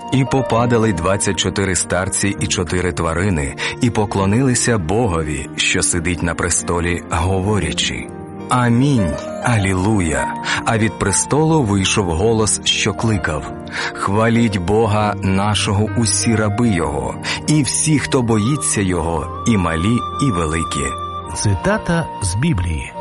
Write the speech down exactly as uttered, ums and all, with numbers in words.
І попадали двадцять чотири старці і чотири тварини, і поклонилися Богові, що сидить на престолі, говорячи: «Амінь, алілуя!» А від престолу вийшов голос, що кликав: «Хваліть Бога нашого усі раби Його, і всі, хто боїться Його, і малі, і великі». Цитата з Біблії.